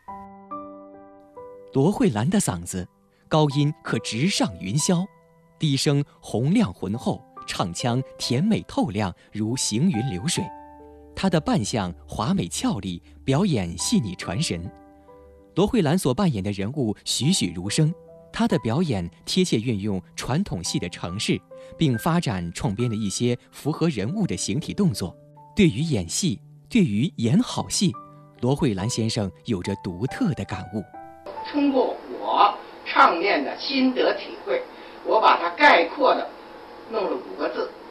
罗慧兰的嗓子，高音可直上云霄，低声洪亮浑厚，唱腔甜美透亮，如行云流水。她的扮相华美俏丽，表演细腻传神。罗慧兰所扮演的人物栩栩如生，她的表演贴切运用传统戏的程式，并发展创编了一些符合人物的形体动作。对于演戏，对于演好戏，罗慧兰先生有着独特的感悟。 通过我唱念的心得体会，我把它概括的弄了5个字：